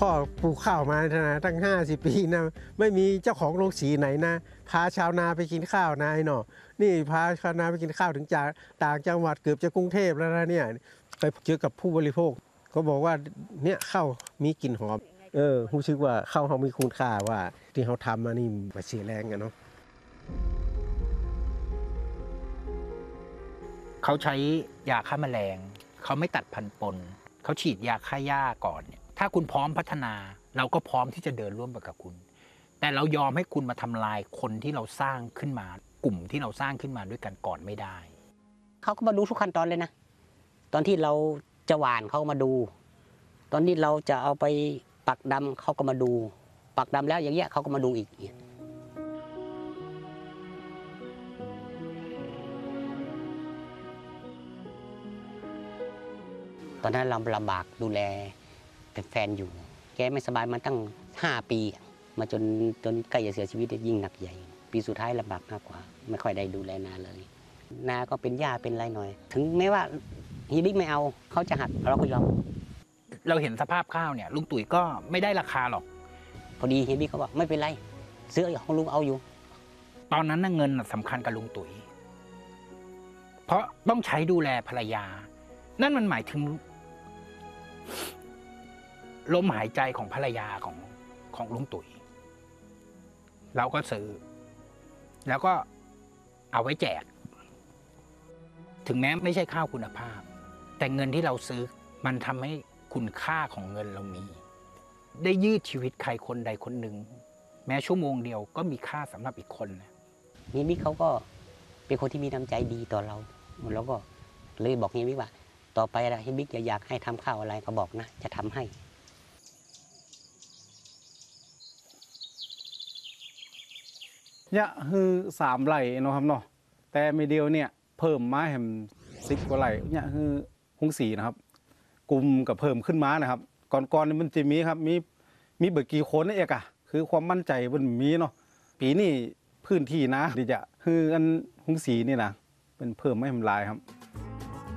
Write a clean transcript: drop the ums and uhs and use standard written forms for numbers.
พ่อปลูกข้าวมานะตั้ง50 ปีนะไม่มีเจ้าของโรงสีไหนนะพาชาวนาไปกินข้าวนะไอ้หนอนี่พาชาวนาไปกินข้าวถึงจากต่างจังหวัดเกือบจะกรุงเทพแล้วนะเนี่ยไปเจอกับผู้บริโภคเขาบอกว่าเนี่ยข้าวมีกลิ่นหอมรู้สึกว่าข้าวเขามีคุณค่าว่าที่เขาทำมานี่มาเสียแรงกันเนาะเขาใช้ยาฆ่าแมลงเขาไม่ตัดพันธุ์ปนเขาฉีดยาฆ่าหญ้าก่อนเนี่ยถ้าคุณพร้อมพัฒนาเราก็พร้อมที่จะเดินร่วมไปกับคุณแต่เรายอมให้คุณมาทำลายคนที่เราสร้างขึ้นมากลุ่มที่เราสร้างขึ้นมาด้วยกันก่อนไม่ได้เขาก็มาดูทุกขั้นตอนเลยนะตอนที่เราจะหว่านเขามาดูตอนที่เราจะเอาไปปักดำเขาก็มาดูปักดำแล้วอย่างเงี้ยเขาก็มาดูอีกตอนนั้นเราลำบากดูแลเป็นแฟนอยู่แกไม่สบายมาตั้ง5 ปีมาจนใกล้จะเสียชีวิตยิ่งหนักใหญ่ปีสุดท้ายลำบากมากกว่าไม่ค่อยได้ดูแลนาเลยนาก็เป็นหญ้าเป็นไรหน่อยถึงแม้ว่าฮีบิ๊กไม่เอาเขาจะหักเราก็ยอมเราเห็นสภาพข้าวเนี่ยลุงตุ๋ยก็ไม่ได้ราคาหรอกพอดีฮีบิ๊กเขาบอกไม่เป็นไรซื้อของลุงเอาอยู่ตอนนั้นเงินสำคัญกับลุงตุ๋ยเพราะต้องใช้ดูแลภรรยานั่นมันหมายถึงลมหายใจของภรรยาของลุงตุ๋ยเราก็ซื้อแล้วก็เอาไว้แจกถึงแม้ไม่ใช่ข้าวคุณภาพแต่เงินที่เราซื้อมันทำให้คุณค่าของเงินเรามีได้ยืดชีวิตใครคนใดคนหนึ่งแม้ชั่วโมงเดียวก็มีค่าสำหรับอีกคนนะฮีบิ๊กเขาก็เป็นคนที่มีน้ำใจดีต่อเราแล้วก็เลยบอกฮีบิ๊กว่าต่อไปนะฮีบิ๊กอยากให้ทำข้าวอะไรก็บอกนะจะทำให้เนี่ยคือ3 ไร่เนาะครับเนาะแต่ไม่เดียวเนี่ยเพิ่มมาแหม10 กว่าไร่เนี่ยคือหงสีนะครับกลุ่มกับเพิ่มขึ้นมานะครับก่อนมันจะมีครับมีเบิกกี่คนนี่เอกอะคือความมั่นใจมันมีเนาะปีนี้พื้นที่นะที่จะคืออันหงสีนี่นะเป็นเพิ่มไม่ทำลายครับ